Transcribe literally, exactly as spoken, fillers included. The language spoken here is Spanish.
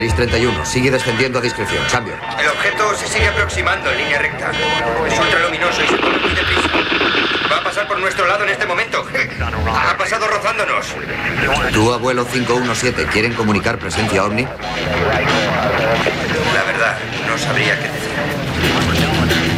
treinta y uno, sigue descendiendo a discreción. Cambio. El objeto se sigue aproximando en línea recta. Es ultraluminoso y se mueve muy deprisa. Va a pasar por nuestro lado en este momento. Ha pasado rozándonos. Tu abuelo cinco uno siete, ¿quieren comunicar presencia ovni? La verdad, no sabría qué decir.